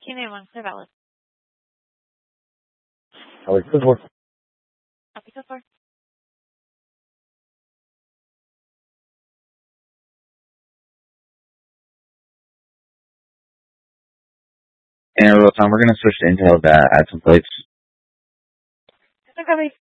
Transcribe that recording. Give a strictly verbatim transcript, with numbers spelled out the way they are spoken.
Key one, clear valid. Alex, good work. Copy so far. And real time, we're going to switch to Intel to add some plates. Copy.